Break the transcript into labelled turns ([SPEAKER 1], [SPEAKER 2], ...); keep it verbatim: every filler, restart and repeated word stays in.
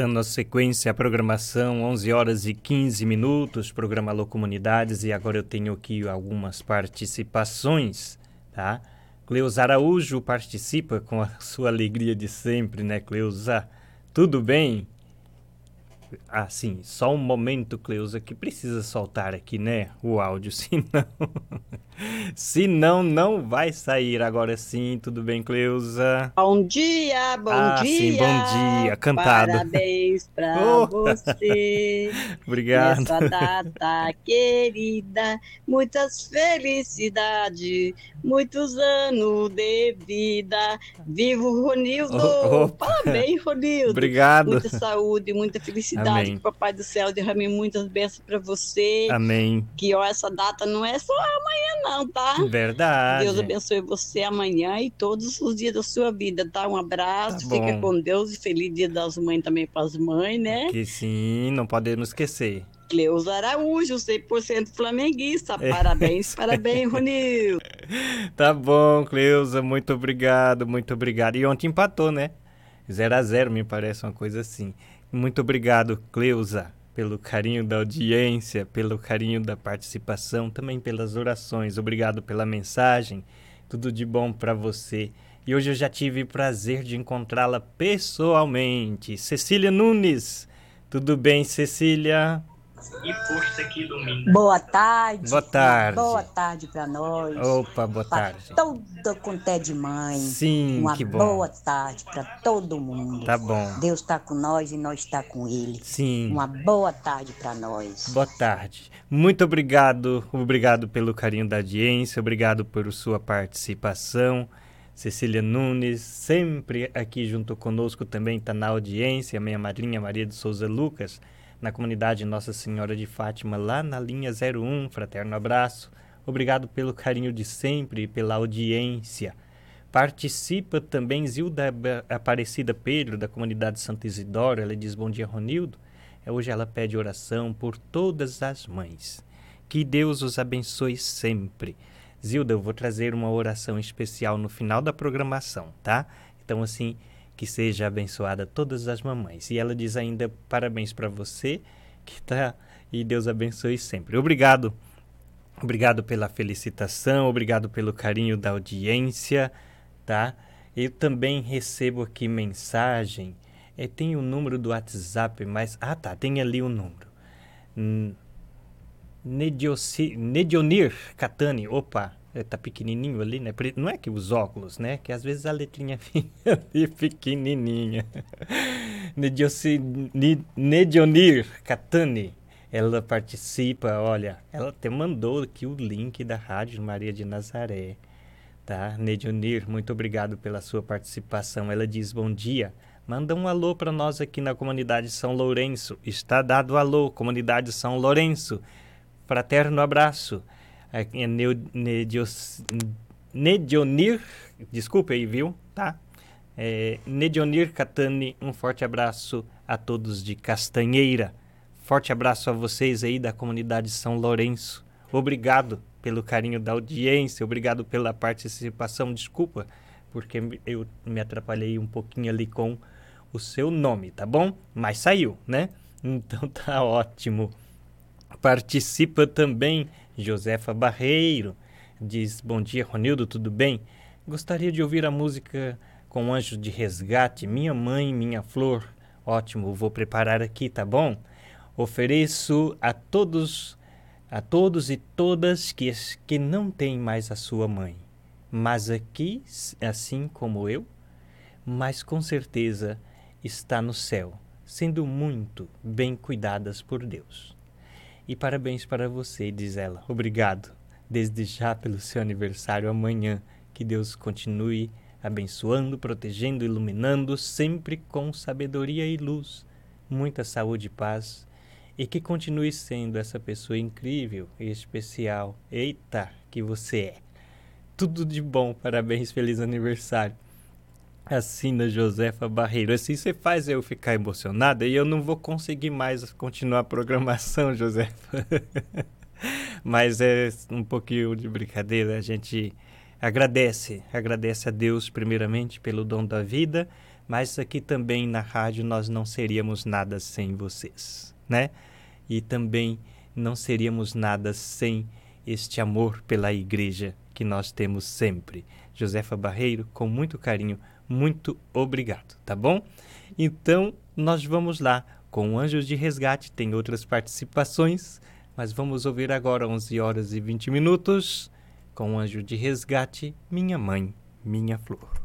[SPEAKER 1] Dando a sequência à programação, onze horas e quinze minutos, programa Alô Comunidades, e agora eu tenho aqui algumas participações, tá? Cleusa Araújo participa com a sua alegria de sempre, né, Cleusa? Tudo bem? Ah, sim, só um momento, Cleusa, que precisa soltar aqui, né, o áudio, senão... senão não vai sair. Agora sim, tudo bem, Cleusa?
[SPEAKER 2] Bom dia, bom
[SPEAKER 1] ah,
[SPEAKER 2] dia.
[SPEAKER 1] sim, bom dia, cantado.
[SPEAKER 2] Parabéns pra
[SPEAKER 1] Oh,
[SPEAKER 2] você
[SPEAKER 1] obrigado.
[SPEAKER 2] nessa data querida. Muitas felicidades, muitos anos de vida. Viva o Ronildo!
[SPEAKER 1] Oh,
[SPEAKER 2] Parabéns, Ronildo!
[SPEAKER 1] Obrigado.
[SPEAKER 2] Muita saúde, muita felicidade.
[SPEAKER 1] Amém.
[SPEAKER 2] Que o Papai do Céu derrame muitas bênçãos pra você.
[SPEAKER 1] Amém.
[SPEAKER 2] Que ó, essa data não é só amanhã, não, tá?
[SPEAKER 1] Verdade.
[SPEAKER 2] Deus abençoe você amanhã e todos os dias da sua vida, tá? Um abraço,
[SPEAKER 1] Tá
[SPEAKER 2] fica
[SPEAKER 1] bom.
[SPEAKER 2] com Deus e feliz dia das mães também para as mães, né?
[SPEAKER 1] Que sim, não podemos esquecer.
[SPEAKER 2] Cleusa Araújo, cem por cento flamenguista.
[SPEAKER 1] É.
[SPEAKER 2] Parabéns, parabéns, Ronildo.
[SPEAKER 1] Tá bom, Cleusa, muito obrigado, muito obrigado. E ontem empatou, né? zero a zero, me parece uma coisa assim. Muito obrigado, Cleusa, pelo carinho da audiência, pelo carinho da participação, também pelas orações. Obrigado pela mensagem. Tudo de bom para você. E hoje eu já tive o prazer de encontrá-la pessoalmente. Cecília Nunes. Tudo bem, Cecília?
[SPEAKER 3] E força que ilumina.
[SPEAKER 4] Boa tarde.
[SPEAKER 1] Boa tarde.
[SPEAKER 4] Boa tarde para nós.
[SPEAKER 1] Opa, boa tarde.
[SPEAKER 4] Para toda quanto é de mãe.
[SPEAKER 1] Sim,
[SPEAKER 4] uma
[SPEAKER 1] que bom.
[SPEAKER 4] Boa tarde para todo mundo.
[SPEAKER 1] Tá bom.
[SPEAKER 4] Deus está com nós e nós está com Ele.
[SPEAKER 1] Sim.
[SPEAKER 4] Uma boa tarde para nós.
[SPEAKER 1] Boa tarde. Muito obrigado. Obrigado pelo carinho da audiência. Obrigado por sua participação. Cecília Nunes, sempre aqui junto conosco, também está na audiência. A minha madrinha Maria de Souza Lucas, na comunidade Nossa Senhora de Fátima, lá na linha zero um. Fraterno abraço. Obrigado pelo carinho de sempre e pela audiência. Participa também Zilda Aparecida Pedro, da comunidade Santo Isidoro. Ela diz: bom dia, Ronildo. Hoje ela pede oração por todas as mães. Que Deus os abençoe sempre. Zilda, eu vou trazer uma oração especial no final da programação, tá? Então, assim, que seja abençoada todas as mamães. E ela diz ainda: parabéns para você, que tá, e Deus abençoe sempre. Obrigado. Obrigado pela felicitação, obrigado pelo carinho da audiência, tá? Eu também recebo aqui mensagem. É, tem o número do WhatsApp, mas... Ah, tá, tem ali o número. Hum, Nedioci, Nedionir Catani. Opa, tá pequenininho ali, né? Não é que os óculos, né? Que às vezes a letrinha fica ali pequenininha. Nedioci, Nedionir Catani. Ela participa, olha, ela até mandou aqui o link da Rádio Maria de Nazaré, tá? Nedionir, muito obrigado pela sua participação. Ela diz: bom dia, manda um alô para nós aqui na comunidade São Lourenço. Está dado alô, comunidade São Lourenço. Fraterno abraço. É Nedios, Nedionir, desculpe aí, viu, tá? É, Nedionir Catani, um forte abraço a todos de Castanheira. Forte abraço a vocês aí da comunidade São Lourenço. Obrigado pelo carinho da audiência, obrigado pela participação. Desculpa, porque eu me atrapalhei um pouquinho ali com o seu nome, tá bom? Mas saiu, né? Então tá ótimo. Participa também Josefa Barreiro. Diz: bom dia, Ronildo, tudo bem? Gostaria de ouvir a música com Anjo de Resgate, Minha Mãe, Minha Flor. Ótimo, vou preparar aqui, tá bom? Ofereço a todos, a todos e todas que, que não têm mais a sua mãe, mas aqui, assim como eu, mas com certeza está no céu, sendo muito bem cuidadas por Deus. E parabéns para você, diz ela. Obrigado, desde já, pelo seu aniversário amanhã. Que Deus continue abençoando, protegendo, iluminando, sempre com sabedoria e luz. Muita saúde e paz. E que continue sendo essa pessoa incrível e especial. Eita, que você é. Tudo de bom, parabéns, feliz aniversário. Assina Josefa Barreiro. Assim você faz eu ficar emocionada e eu não vou conseguir mais continuar a programação, Josefa. Mas é um pouquinho de brincadeira. A gente agradece, agradece a Deus primeiramente pelo dom da vida, mas aqui também na rádio nós não seríamos nada sem vocês, né? E também não seríamos nada sem este amor pela igreja que nós temos sempre. Josefa Barreiro, com muito carinho, muito obrigado, tá bom? Então, nós vamos lá com Anjos de Resgate, tem outras participações, mas vamos ouvir agora, onze horas e vinte minutos, com Anjo de Resgate, Minha Mãe, Minha Flor.